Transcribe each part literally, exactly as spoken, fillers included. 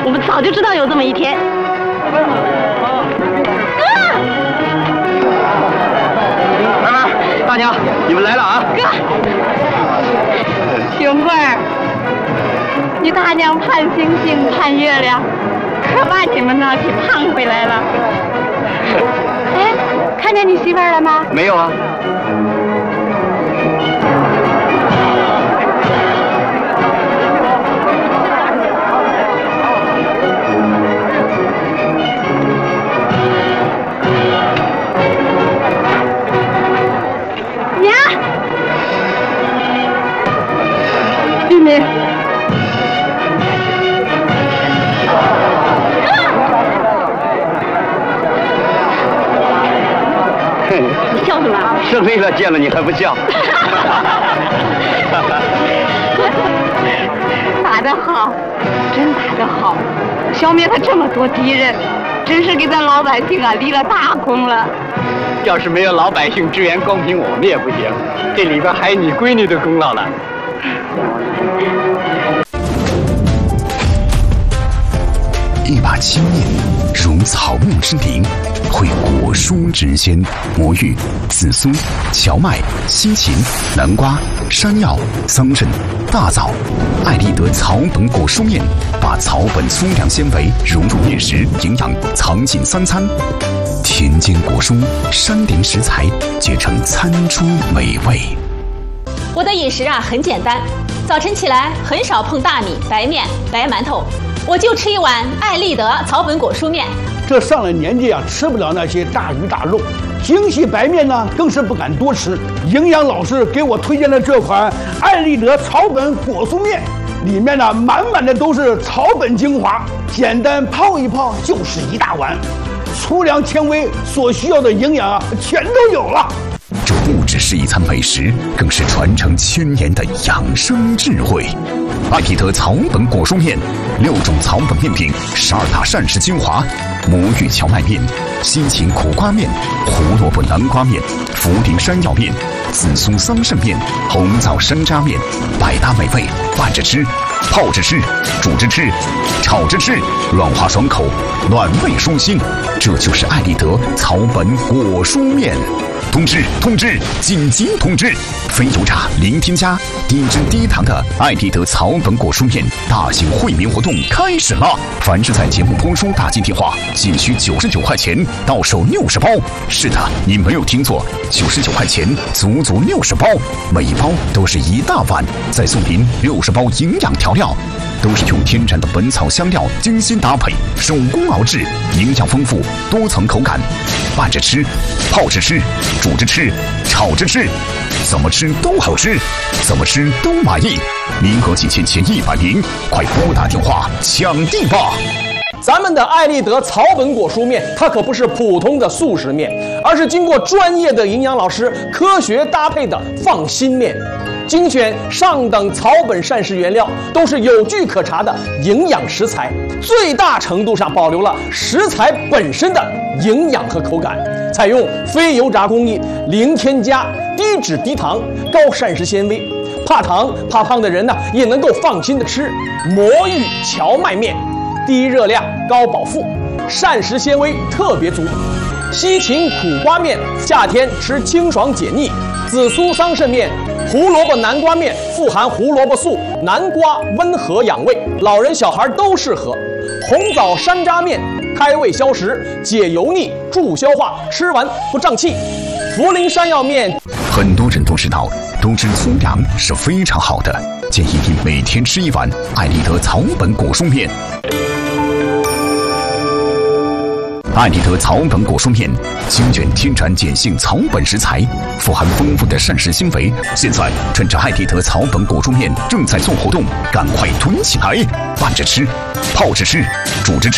我们早就知道有这么一天。哥， 来来，大娘，你们来了啊！ 哥，兄贵儿，你大娘盼星星盼月亮，可把你们那给盼回来了。哎，看见你媳妇儿了吗？ 没有啊。 玉明，你笑什么？ 胜利了，见了你还不笑？ 打得好，真打得好，消灭了这么多敌人，真是给咱老百姓啊立了大功了。 要是没有老百姓支援光凭我们也不行，这里边还有你闺女的功劳了。 一把青面如草木之灵，绘果蔬之鲜，魔芋、紫苏、荞麦、西芹、南瓜、山药、桑葚、大枣。艾丽德草本果蔬面，把草本粗粮纤维融入面食，营养藏进三餐。田间果蔬、山林食材结成餐桌美味。 我的饮食啊很简单，早晨起来很少碰大米、白面、白馒头，我就吃一碗艾丽德草本果蔬面。 这上了年纪啊，吃不了那些大鱼大肉，精细白面呢更是不敢多吃。营养老师给我推荐的这款艾丽德草本果蔬面，里面呢满满的都是草本精华，简单泡一泡就是一大碗。粗粮纤维所需要的营养啊，全都有了。 这不只是一餐美食，更是传承千年的养生智慧。艾丽德草本果蔬面，六种草本面品，十二大膳食精华：魔芋荞麦面、西芹苦瓜面、胡萝卜南瓜面、茯苓山药面、紫苏桑葚面、红枣山楂面，百搭美味，拌着吃，泡着吃，煮着吃，炒着吃，软滑爽口，暖胃舒心。这就是艾丽德草本果蔬面。通知通知，紧急通知！非油炸、零添加、低脂低糖的艾丽德草本果蔬面大型惠民活动开始了！凡是在节目播出打进电话，仅需九十九块钱，到手六十包。是的，你没有听错，九十九块钱，足足六十包，每一包都是一大碗，再送您六十包营养调料。都是用天然的本草香料精心搭配，手工熬制，营养丰富，多层口感。拌着吃，泡着吃，煮着吃，炒着吃，怎么吃都好吃，怎么吃都满意。名额仅限前一百名，快拨打电话抢地吧！ 咱们的艾丽德草本果蔬面，它可不是普通的速食面，而是经过专业的营养老师科学搭配的放心面。精选上等草本膳食原料，都是有据可查的营养食材，最大程度上保留了食材本身的营养和口感。采用非油炸工艺，零添加，低脂低糖，高膳食纤维。怕糖怕胖的人呢，也能够放心的吃魔芋荞麦面，低热量高饱腹，膳食纤维特别足。西芹苦瓜面，夏天吃清爽解腻。紫苏桑葚面，胡萝卜南瓜面，富含胡萝卜素，南瓜温和养胃，老人小孩都适合。红枣山楂面，开胃消食，解油腻，助消化，吃完不胀气。茯苓山药面， 很多人都知道，多吃粗粮是非常好的，建议你每天吃一碗艾丽德草本果蔬面。艾丽德草本果蔬面精选天然碱性草本食材，富含丰富的膳食纤维。现在趁着艾丽德草本果蔬面正在做活动，赶快囤起来！拌着吃，泡着吃，煮着吃，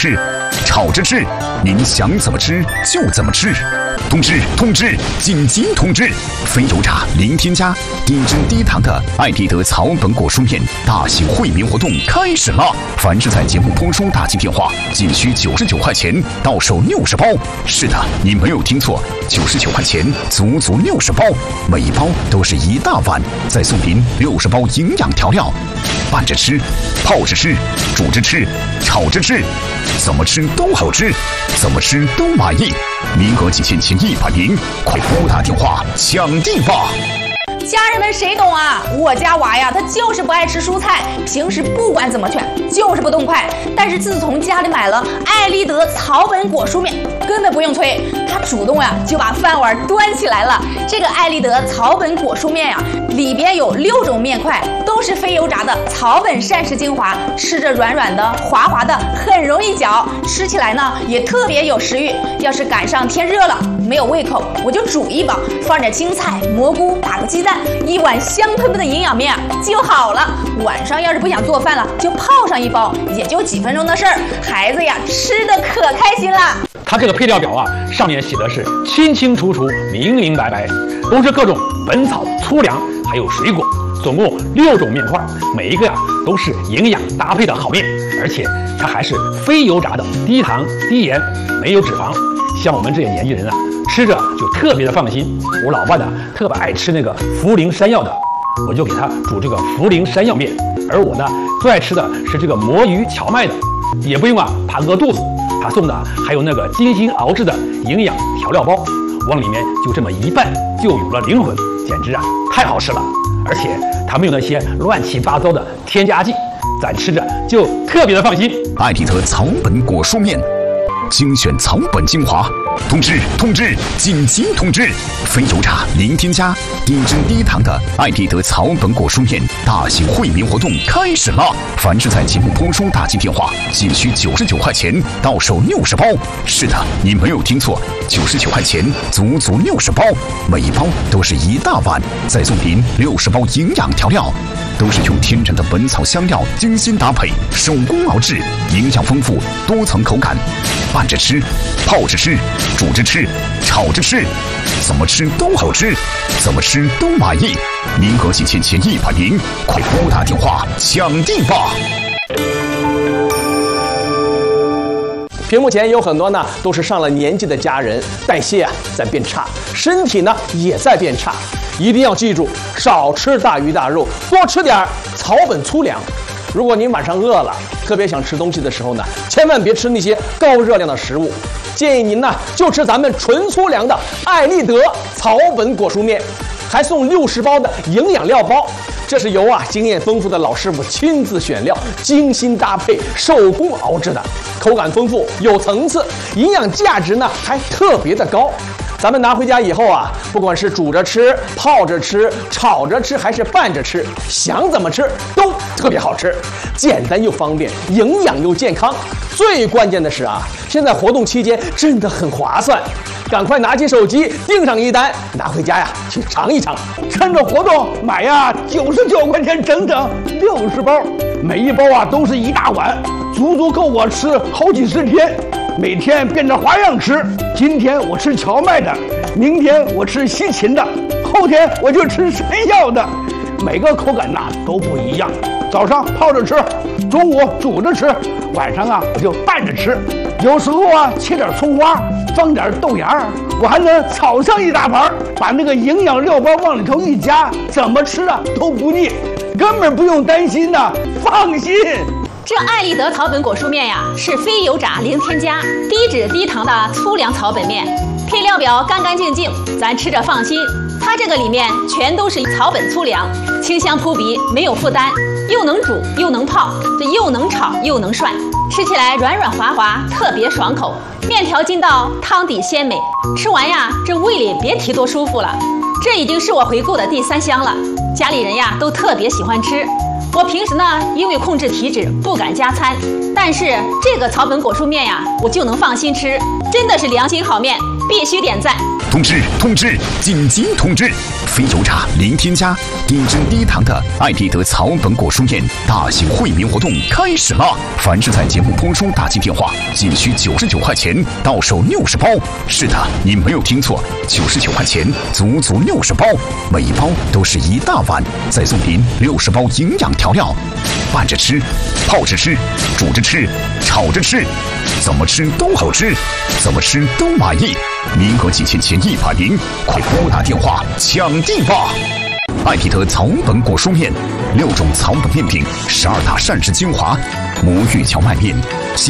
炒着吃，您想怎么吃就怎么吃。通知通知，紧急通知！非油炸零添加、低脂低糖的爱丽德草本果蔬面大型惠民活动开始了！凡是在节目播出打进电话，仅需九十九块钱，到手六十包。是的，你没有听错，九十九块钱，足足六十包，每一包都是一大碗，再送您六十包营养调料，拌着吃，泡着吃，煮着吃，炒着吃，怎么吃都好吃，怎么吃都满意。名额仅限前一百名，快拨打电话抢订吧！ 家人们谁懂啊？我家娃呀，他就是不爱吃蔬菜，平时不管怎么劝，就是不动筷。但是自从家里买了爱丽德草本果蔬面，根本不用催，他主动呀就把饭碗端起来了。这个爱丽德草本果蔬面呀，里边有六种面块，都是非油炸的草本膳食精华，吃着软软的、滑滑的，很容易嚼，吃起来呢也特别有食欲。要是赶上天热了，没有胃口，我就煮一包，放点青菜、蘑菇，打个鸡蛋。一碗香喷喷的营养面就好了。晚上要是不想做饭了，就泡上一包，也就几分钟的事儿。孩子呀，吃的可开心了。 它这个配料表啊，上面写的是清清楚楚、明明白白，都是各种本草、粗粮，还有水果，总共六种面块，每一个呀都是营养搭配的好面，而且它还是非油炸的，低糖、低盐，没有脂肪。像我们这些年轻人啊，吃着就特别的放心。我老伴呢特别爱吃那个茯苓山药的，我就给他煮这个茯苓山药面。而我呢最爱吃的是这个魔芋荞麦的，也不用啊怕饿肚子。他送的还有那个精心熬制的营养调料包，往里面就这么一拌，就有了灵魂，简直啊太好吃了。而且它没有那些乱七八糟的添加剂，咱吃着就特别的放心。 爱丽德草本果蔬面，精选草本精华。通知通知，紧急通知！非油炸零添加、低脂低糖的爱丽德草本果蔬面大型惠民活动开始了！凡是在节目播出打进电话，仅需九十九块钱，到手六十包。是的，你没有听错，九十九块钱，足足六十包，每一包都是一大碗，再送您六十包营养调料。都是用天然的本草香料精心搭配，手工熬制，营养丰富，多层口感。拌着吃，泡着吃，煮着吃，炒着吃，怎么吃都好吃，怎么吃都满意。名额仅限前一百名，快拨打电话抢订吧！ 屏幕前有很多呢，都是上了年纪的家人，代谢啊在变差，身体呢也在变差。一定要记住，少吃大鱼大肉，多吃点草本粗粮。如果您晚上饿了，特别想吃东西的时候呢，千万别吃那些高热量的食物。建议您呢就吃咱们纯粗粮的爱丽德草本果蔬面，还送六十包的营养料包。这是由啊经验丰富的老师傅亲自选料，精心搭配，手工熬制的，口感丰富，有层次，营养价值呢还特别的高。咱们拿回家以后啊，不管是煮着吃、泡着吃、炒着吃，还是拌着吃，想怎么吃都特别好吃，简单又方便，营养又健康。最关键的是啊，现在活动期间真的很划算，赶快拿起手机订上一单，拿回家呀去尝一尝。 趁着活动买呀，九十九块钱整整六十包，每一包啊都是一大碗，足足够我吃好几十天。每天变着花样吃，今天我吃荞麦的，明天我吃西芹的，后天我就吃山药的，每个口感呐都不一样。早上泡着吃，中午煮着吃，晚上啊我就拌着吃。有时候啊切点葱花，放点豆芽，我还能炒上一大盘，把那个营养料包往里头一加，怎么吃啊都不腻，根本不用担心呐，放心。 这爱丽德草本果蔬面呀，是非油炸、零添加、低脂低糖的粗粮草本面，配料表干干净净，咱吃着放心。它这个里面全都是草本粗粮，清香扑鼻，没有负担，又能煮又能泡，这又能炒又能涮，吃起来软软滑滑，特别爽口。面条筋道，汤底鲜美，吃完呀，这胃里别提多舒服了。这已经是我回购的第三箱了，家里人呀都特别喜欢吃。我平时呢，因为控制体脂不敢加餐，但是这个草本果蔬面呀，我就能放心吃，真的是良心好面。 必须点赞。 通知通知，紧急通知！非油炸零添加、低脂低糖的艾丽德草本果蔬面大型惠民活动开始了！凡是在节目播出打进电话，仅需九十九块钱，到手六十包。是的，你没有听错，九十九块钱，足足六十包，每一包都是一大碗，再送您六十包营养调料，拌着吃、泡着吃、煮着吃、炒着吃，怎么吃都好吃，怎么吃都满意。名额仅限前一百名，快拨打电话抢订吧！艾丽德草本果蔬面，六种草本面品，十二大膳食精华，魔芋荞麦面，新。